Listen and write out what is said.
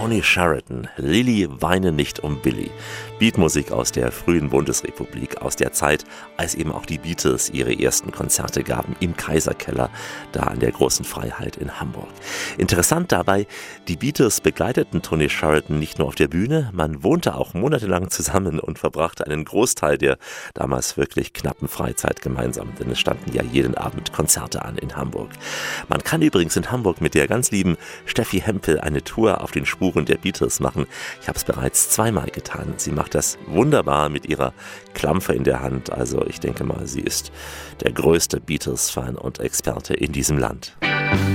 Tony Sheridan, Lili, weine nicht um Billy. Beatmusik aus der frühen Bundesrepublik, aus der Zeit, als eben auch die Beatles ihre ersten Konzerte gaben im Kaiserkeller, da an der Großen Freiheit in Hamburg. Interessant dabei, die Beatles begleiteten Tony Sheridan nicht nur auf der Bühne, man wohnte auch monatelang zusammen und verbrachte einen Großteil der damals wirklich knappen Freizeit gemeinsam, denn es standen ja jeden Abend Konzerte an in Hamburg. Man kann übrigens in Hamburg mit der ganz lieben Steffi Hempel eine Tour auf den Spuren der Beatles machen. Ich habe es bereits zweimal getan. Sie macht das wunderbar mit ihrer Klampfe in der Hand. Also ich denke mal, sie ist der größte Beatles-Fan und Experte in diesem Land.